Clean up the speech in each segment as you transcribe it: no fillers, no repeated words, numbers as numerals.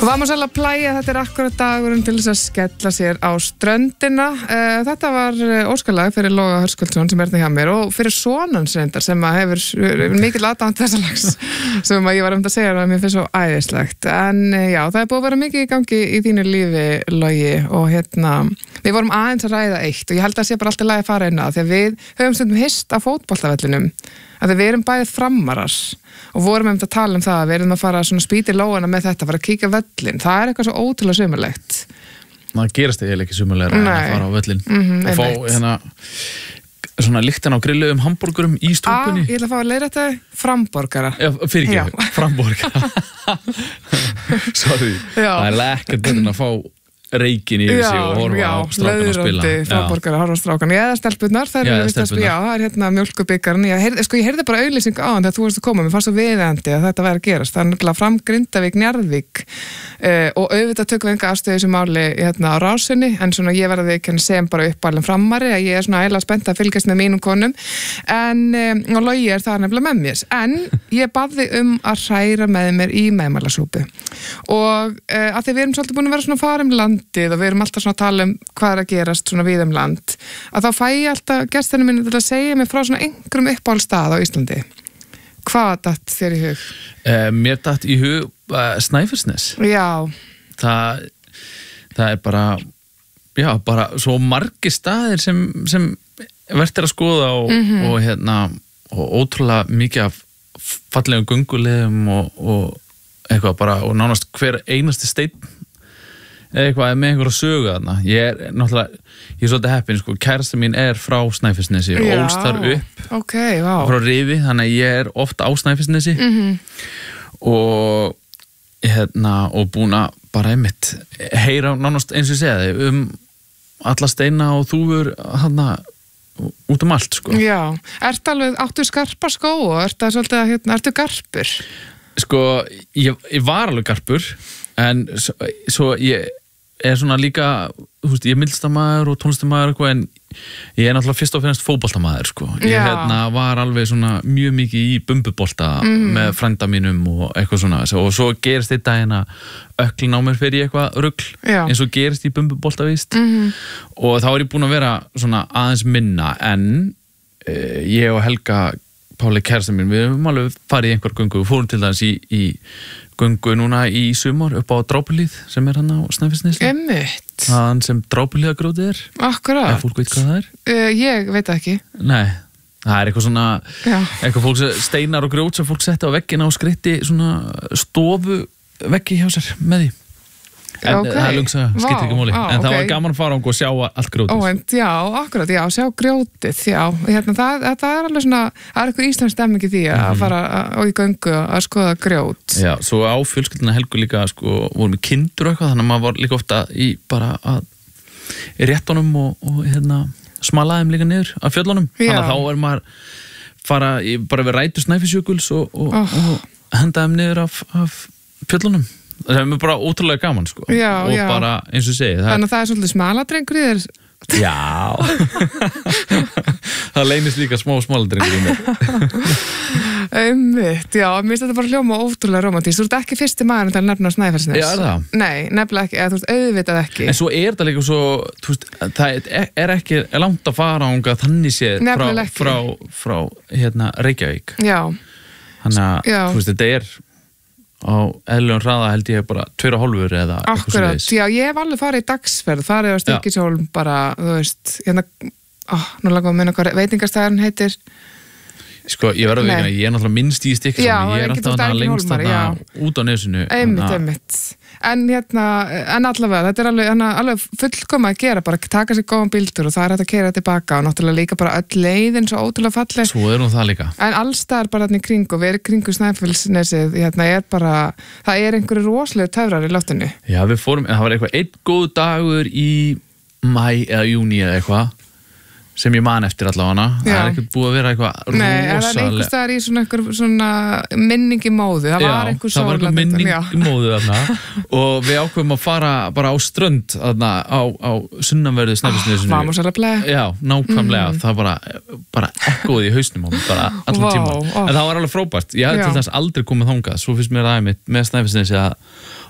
Vamos alla playa, þetta akkurat dagurinn til þess að skella sér á ströndina. Þetta var óskalag fyrir Loga Hörskuldsson sem hérna hjá mér og fyrir sonans reyndar sem hefur mikil aðdáandi þessa lags sem ég var að segja að mér finnst svo æðislegt. En já, það búið að vera mikið í gangi í þínu lífi, Logi, og við vorum aðeins að ræða eitt og ég held að sé bara alltaf lagi að fara inn á því að við höfum stundum hist á fótboltavellinum að við erum bæðið framarar og vorum að tala það að við erum að fara svona spýta í lóana með þetta, fara að kíka völlin. Það eitthvað svo ótrúlega sumarlegt. Það gerast eiginlega ekki sumarlegra en að fara á völlin og fá svona lyktin á grilluðum hamborgurum í stúkunni. Ég ætla að fá að leira þetta framborgara. Já, fyrirgefðu, framborgara. Sorry. Það ekkert betur en að fá reikin í sig og horfa á strákan að spila. Fráborgar að horfa á strákan. Eða stelpunnar, það er mjólkubikkarinn. Ég heyrði bara auglýsing á hann þegar þú varst að koma. Mér fannst svo viðeigandi að þetta væri að gerast. Það er nefnilega fram Grindavík, Njarðvík og auðvitað tökum við enga afstöðu þessu máli á rásinni, en svona ég verði ekki sem bara uppalinn framari, að ég er svona eiginlega spennt að fylgjast með mínum konum, og Logi er það nefnilega með mér. En ég baði að hræra með mér í meðmælasúpu og að því við erum svolítið búin að vera svona farum landið og við erum alltaf svona að tala hvað er að gerast svona við land, að þá fæ ég alltaf gestinum minni til að segja mig frá svona einhverjum uppáhaldsstað á Íslandi. Hvað datt þér í hug? Mér datt í hug Snæfellsnes. Já. Það er bara svo margir staðir sem vert að skoða og ótrúlega mikið af fallegum göngulegum og eitthvað bara, og nánast hver einasti steinn eitthvað með einhverja sögu þarna. Ég er svolítið heppinn, sko, kærasta mín er frá Snæfellsnesi og ólst þar upp frá Rifi, þannig að ég er ofta á Snæfellsnesi og búin að bara einmitt heyra nánast eins og ég segja þig alla steina og þúfur þarna út allt, sko. Já, áttu skarpa skó og ertu garpur? Sko, ég var alveg garpur, en svo ég er svona líka, þú veist, ég er myndlistarmaður og tónlistarmaður eitthvað, en ég er náttúrulega fyrst og fremst fótboltamaður, sko. Ég var alveg svona mjög mikið í bumbubolta með frænda mínum og eitthvað svona, og svo gerist þetta öklin á mér fyrir eitthvað rugl, eins og gerist í bumbubolta, víst, og þá er ég búin að vera svona aðeins minna, en ég og Helga Páli kærasta mín, við höfum alveg farið í einhver göngu, við fórum til dæmis í göngu núna í sumar upp á Drápulíð sem er hann á Snæfellsnesi. Einmitt. Hann sem Drápulíðagrótið er. Akkurat. Ef fólk veit hvað það er. Ég veit ekki. Nei, það er eitthvað svona, eitthvað fólk steinar og grjót sem fólk setja á veggina og skrytti svona stofu veggi hjá sér með því. En það er lungsa, skiptir ekki máli. En það var gaman að fara og sjá allt grjótið. Já, akkurat, sjá grjótið, það er alveg svona, það er eitthvað íslensk stemming í því að fara í göngu að skoða grjót. Já, svo á fjölskylduna Helgu líka, sko, vorum við kindur og eitthvað, þannig að maður var líka ofta í bara í réttunum og smalaðum líka niður af fjöllunum. Þannig að þá er maður bara við rætur Snæfellsjökuls og hendaðum niður af fjöllunum. Það er bara ótrúlega gaman, sko. Og bara, eins og segi. Þannig að það er svolítið smaladrengur í þér. Já. Það leynist líka smaladrengur í mér. Einmitt, já, mér finnst þetta bara hljóma ótrúlega romantískt. Þú ert ekki fyrsti maður til að nefna Snæfellsnes. Já, er það? Nei, nefnilega ekki, eða þú veist, auðvitað ekki. En svo er þetta líka svo, þú veist, það er ekki langt að fara ánga þannig séð frá Reykjavík. Já. Þannig að, þú veist, þetta er á eðlilegum hraða held ég bara 2,5 eða eitthvað svo leiðis. Akkurat, já, ég hef alveg farið í dagsferð, farið á Stykkishólm bara, þú veist, nú langar að minna hvað veitingastæðurinn heitir. Sko, ég verður að veikina, ég er náttúrulega minnst í Stykkishólmi, ég er alltaf lengst út á nesinu. Einmitt. En allavega, þetta er alveg fullkoma að gera, bara taka sér góðan bíltur og það er hægt að keyra tilbaka og náttúrulega líka bara öll leiðin svo ótrúlega falleg. Svo er það líka. En allstaðar bara þarna í kring og við erum kringu Snæfellsnesið, það er einhverju rosalegu töfrar í loftinu. Já, við fórum, en það var eitthvað einn góð dagur í mæ eða júní eða eitthvað sem ég man eftir allavega. Það er ekkert búið að vera eitthvað rosalega. Nei, það er einhver staðar í svona minning í móðu. Það var einhver minning í móðu þarna og við ákveðum að fara bara á strönd þarna á sunnanverðu Snæfellsnesinu. Vamos a la playa. Já, nákvæmlega. Það bara ekkoði í hausnum á mig bara allan tíma. En það var alveg frábært. Ég hafði til þess aldrei komið þangað. Svo finnst mér aðeins með Snæfellsnesi að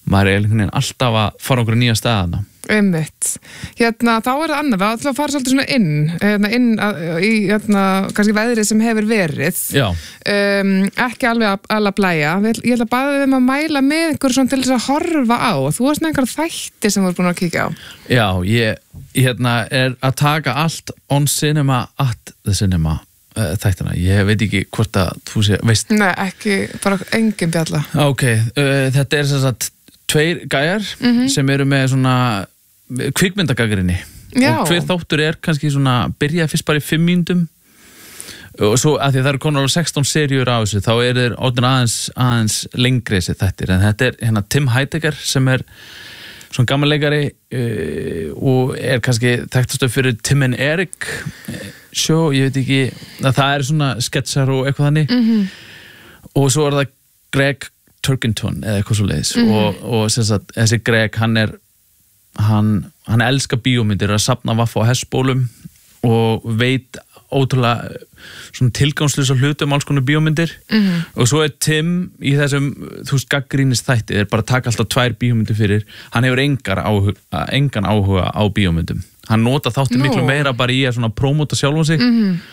maður einhvern veginn alltaf að fara okkur nýja staðana. Einmitt. Þá það annað, við ætlum að fara svolítið svona inn í kannski veðrið sem hefur verið. Já. Ekki alveg að blæja. Ég ætla bara að mæla með ykkur svona til þess að horfa á. Þú varst með einhverja þætti sem þú ert búin að kíkja á. Já, ég er að taka allt on cinema at the cinema þættina. Ég veit ekki hvort að þú veist. Nei, ekki, bara engin bjalla. Ok, þetta sem sagt 2 gæjar sem eru með svona kvikmyndagagnrýni og hver þáttur kannski svona byrjaði fyrst bara í 5 mínútum og svo að því það eru konar á 16 seríur á þessu þá þeir aðeins lengri þessi þættir en þetta hérna Tim Heidecker sem svona gamanleikari og kannski þekktastur fyrir Tim and Eric show, ég veit ekki það svona sketsar og eitthvað þannig og svo það Greg Turkington eða eitthvað svo leiðis og sem sagt, þessi Greg hann elskar bíómyndir að safna vaffa á hestbólum og veit ótrúlega svona tilgangslösa hlutum alls konar bíómyndir og svo Tim í þessum gaggrínist þætti bara að taka alltaf 2 bíómyndir fyrir hann hefur engan áhuga á bíómyndum hann nota þátti miklu meira bara í að svona prómóta sjálfum sig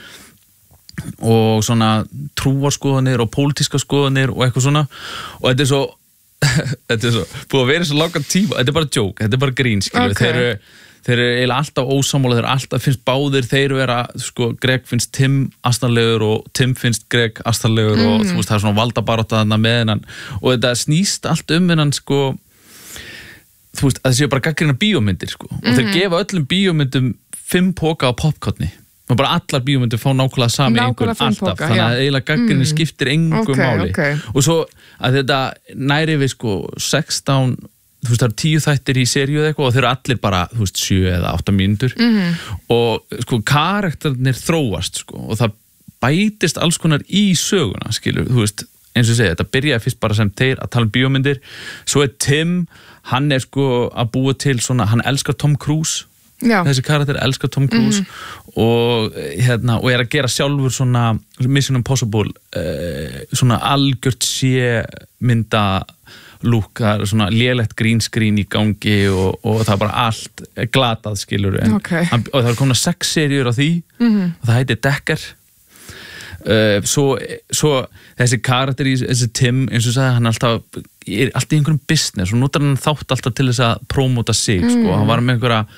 og svona trúarskoðanir og pólitíska skoðanir og eitthvað svona og þetta er svo búið að vera svo langan tíma, þetta er bara joke, þetta er bara grín skilur, þeir eru eiginlega alltaf ósammála, þeir alltaf finnst báðir, þeir vera Greg finnst Tim asnalegur og Tim finnst Greg asnalegur og þú veist það er svona valdabarátta þarna með hennan og þetta snýst allt hennan þú veist að það séu bara gagnrýna bíómyndir og þeir gefa öllum bíómyndum 5 póka á popcorni og bara allar bíómyndir fá nákvæmlega sami einhvern alltaf, þannig að eiginlega gagnrýni skiptir engu máli og svo að þetta næri við 16 þú veist það eru 10 þættir í seríu eða eitthvað og þeir eru allir bara þú veist 7 eða 8 mínútur og karakternir þróast og það bætist alls konar í söguna skilur, þú veist eins og segja, þetta byrjaði fyrst bara sem þeir að tala um bíómyndir svo Tim, hann að búa til svona, hann elskar Tom Cruise þessi karakter elskar Tom Cruise og að gera sjálfur svona Mission Impossible svona algjört mynda lúk, það svona lélegt green screen í gangi og það er bara allt glatað skilur og það er komin 6 seríur á því og það heitir Decker svo þessi karakter í þessi Tim eins og sagði, hann alltaf í einhverjum business og notar hann þátt alltaf til þess að prómóta sig hann var með einhverja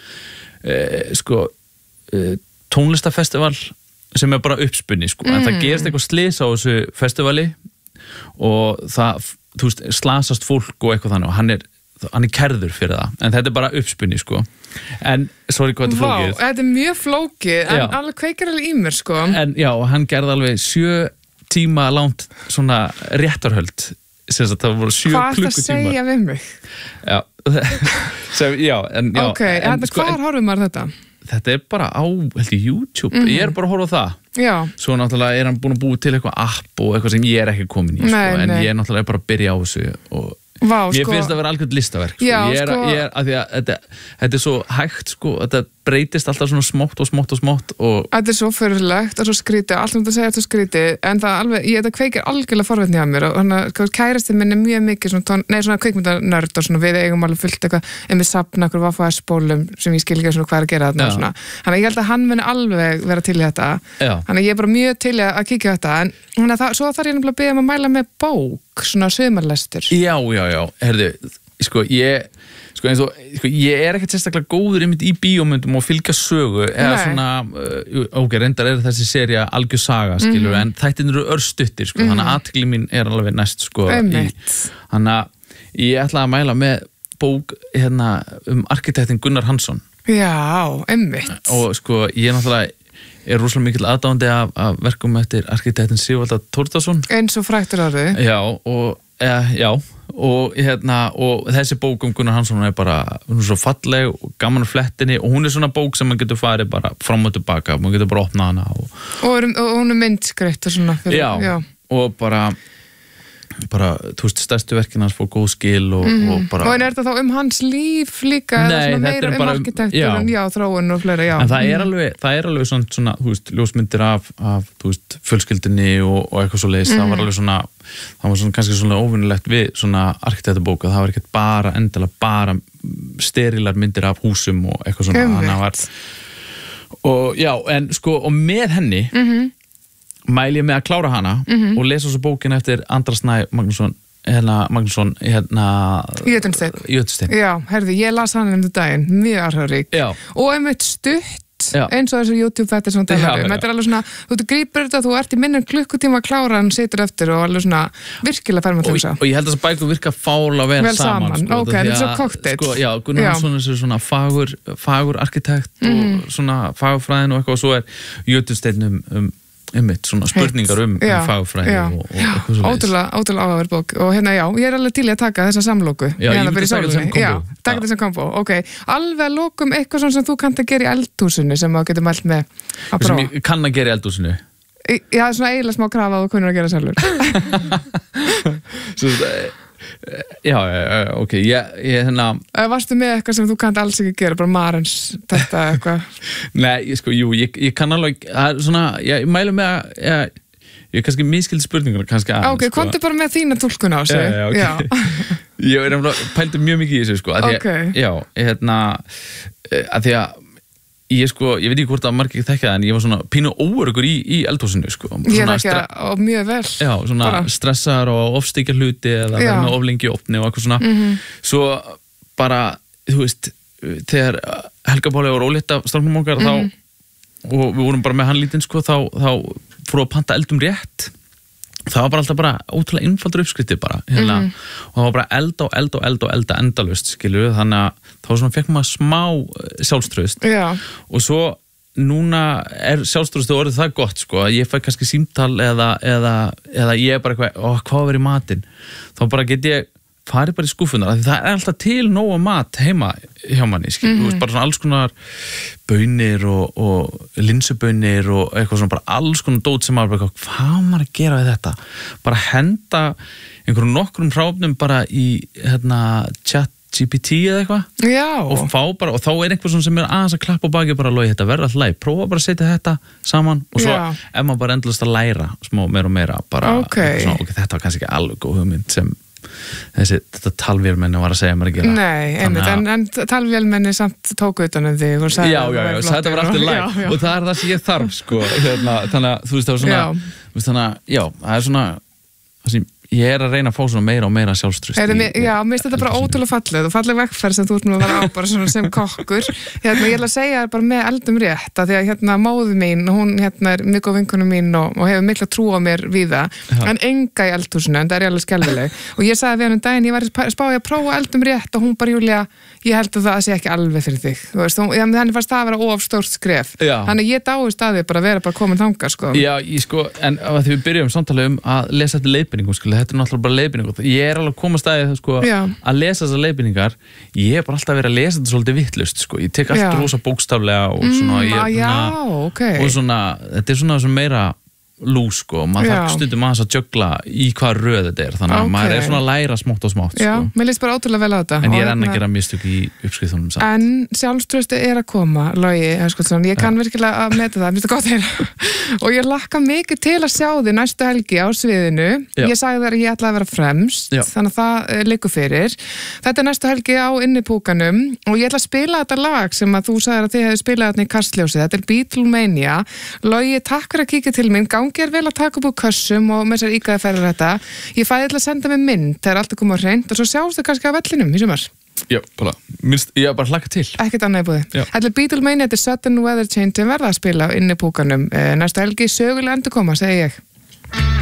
tónlistafestival sem bara uppspunni en það gerist eitthvað slys á þessu festivali og það, þú veist, slasast fólk og eitthvað þannig og hann er kærður fyrir það, en þetta er bara uppspunni en, sorry hvað þetta er flókið þetta er mjög flókið, en alveg kveikir alveg í mér en já, hann gerði alveg 7 tíma langt svona réttarhöld það voru 7 klukkutíma hvað það segja við mig? Hvar horfum maður þetta? Þetta er bara á YouTube, ég er bara að horfa á það svo náttúrulega er hann búin að búið til eitthvað app og eitthvað sem ég er ekki komin í en ég er náttúrulega bara að byrja á þessu og Mér finnst það að vera algjörð listaverk þetta er svo hægt þetta breytist alltaf svona smátt og þetta er svo fyrirlegt og svo skrítið, allt þetta segja þetta skrítið en það alveg, þetta kveikir algjörlega forvitni á mér og þannig að kærastinn minn er mjög mikið svona kveikmyndanörd og svona við eigum alveg fullt eitthvað en við safna okkur vaffa-spólum sem ég skil ekki svona hvað er að gera þarna svona þannig að ég held að hann muni alveg vera til í þetta þannig að ég er bara mjög til að kíkja þetta en svo þarf ég nefnilega að biðja að mæla með bók svona sumarlestur herðu, ég er ekkert sérstaklega góður einmitt í bíómyndum og fylgja sögu eða svona, reyndar er þessi sería algjör saga, skilur en þættin eru örstuttir, þannig að athygli mín er alveg næst, þannig að ég ætla að mæla með bók arkitektin Gunnar Hansson einmitt og ég náttúrulega er rosalega mikill aðdáandi af verkum eftir arkitektin Sigvalda Þórðarson eins og fræktur árið og þessi bók Gunnar Hansson er bara hún er svo falleg og gaman að flettinni og hún er svona bók sem maður getur farið bara fram og tilbaka, maður getur bara opnað hana og hún er myndskreitt og svona og bara bara, þú veist, stærstu verkin hans fór góð skil og bara... Og er þetta þá hans líf líka? Nei, þetta er bara arkitektur en þróun og fleira, En það er alveg svona, þú veist, ljósmyndir af þú veist, fjölskyldunni og eitthvað svo leiðis, það var alveg svona, kannski svona óvinnilegt við svona arkitekturbóka, það var ekkert bara, endilega bara sterilar myndir af húsum og eitthvað svona, þannig að var... Og já, en sko, og með henni mæli ég með að klára hana og lesa svo bókin eftir Andra Snæ Magnússon Jötunsteinn. Já, herði, ég las hann daginn, mjög áhrifarík og einmitt stutt eins og þessu YouTube-fættir sem þetta er alveg svona, þú grípur þetta, þú ert í minnum klukkutíma að klára hann, situr eftir og alveg svona virkilega fær maður til þess að. Og ég held að þess að bækur virka fála vel saman. Sko, ok, þetta er svo koktill. Sko, já, Gunnar Hansson er svona fagur arkitekt og svona fagurfræðin og eitthvað og svo er Jötunsteinn einmitt, svona spurningar fagfræði og eitthvað svo leiðis. Ótrúlega áhugaverð bók og hérna ég er alveg til í að taka þessa samlóku. Já, ég myndi taka þessum kombo. Já, taka þessum kombo, ok. Alveg að lokum eitthvað svona sem þú kannt að gera í eldhúsinu sem þú getur mælt með að prófa. Sem ég kann að gera í eldhúsinu? Já, svona eiginlega smá krafa að þú kunnur að gera sjálfur. Já, ok, ég hérna... Varstu með eitthvað sem þú kannt alls ekki gera, bara marins, þetta eitthvað? Nei, sko, ég kann alveg, svona, ég mælu með að, ég kannski miskildi spurningur, kannski aðeins, ok, komdu bara með þína túlkun á sig. Já. Ég er pældi mjög mikið í þessu, sko, já, hérna, að því að, ég veit ekki hvort að margir þekkja það en ég var svona pínu óöruggur í eldhúsinu sko. Ég er ekki að mjög vel Já, svona stressar og ofstíkja hluti eða verða með oflengi í opni og eitthvað svona Svo bara, þú veist þegar Helga Páli var ólétt af stráknum okkar þá, og við vorum bara með hann lítinn sko, þá fórum að panta eldum rétt það var bara alltaf bara ótrúlega einfaldur uppskriftir bara hérna, og það var bara elda endalaust skilur, þannig að þá svona fekk maður smá sjálfstraust og svo núna er sjálfstraustu orðið það gott sko, að ég fæ kannski símtal eða ég er bara eitthvað hvað verið í matinn, þá bara get ég farið bara í skúfunar, því það er alltaf til nóga mat heima hjá manni skilur, bara svona alls konar baunir og linsubönir og eitthvað svona bara alls konar dót sem maður bara hvað maður að gera við þetta, bara henda einhverjum nokkrum hráfnum bara í ChatGPT eða eitthvað og fá bara, og þá er einhver sem er aðeins að klappa á baki og bara logi þetta verður alltaf læg, prófa bara að setja þetta saman og svo ef maður bara endlast að læra smá meira og meira, bara svona, þetta var kannski ekki alveg góð hugmynd sem þetta talvélmenni var að segja mér að gera. Nei, einmitt, en talvélmenni samt tóku utan um þig og sagði þetta var alltaf læg og það er það sem ég þarf sko, þannig að þú veist það var svona þannig að það er svona það sem ég er að reyna að fá svona meira og meira sjálfstraust. Já, mér finnst þetta bara ótrúlega fallið og falleg vegferð sem þú ert nú að vera á bara svona sem kokkur. Ég ætla að segja bara með eldum rétt að því að móðu mín, hún er mjög góð vinkona mín og hefur mikla trú á mér við það, en enga í eldhúsinu, en það er alveg skelfileg. Og ég sagði við hann daginn, ég var að spá að prófa eldum rétt og hún bara, Júlía, ég held að það sé ekki alveg fyrir þig. Þú veist, henni fannst það að vera of stórt skref. Þannig ég dáist að því bara vera bara komin þangað, sko. Já, en þegar við byrjum samtalið að lesa eftir leiðbeiningum, þetta er náttúrulega bara leiðbeiningar. Ég er alveg að koma staðið sko, að lesa þessar leiðbeiningar. Ég er bara alltaf verið að lesa þetta svolítið vitlaust sko. Ég tek allt rosa bókstaflega og svona, og svona, þetta er svona meira lús sko, maður þarf stundum aðeins að jögla í hvað röð þetta er, þannig að maður er svona að læra smátt og smátt sko. Já, mér líst bara ótrúlega vel á þetta. En ég er enn að gera mistök í uppskriftunum samt. En sjálfstrausti er að koma, Logi Höskuldsson, ég kann virkilega að meta það, mér finnst það gott að heyra. Og ég hlakka mikið til að sjá þig næstu helgi á sviðinu. Ég sagði þér að ég ætlaði að vera fremst, þannig að það liggur fyrir. Þetta er næstu helgi á Innipúkanum og ég ætla að spila þetta lag sem að þú sagðir að þið hefði spilað þarna í Kastljósi. Þetta er Beatlemania. Logi, takk fyrir að kíkja til mín. Gangi er vel að taka upp úr kössum og með sér íkæði ferður þetta. Ég fæði til að senda mig mynd þegar allt er komið á hreint og svo sjáumst þau kannski á vellinum í sumar. Já, ég bara hlakka til. Ekkert annað í búði. Þetta er Beatlemania, þetta er Sudden Weather Change sem verða að spila á Innipúkanum næstu helgi, sögulega endurkoma, segi ég.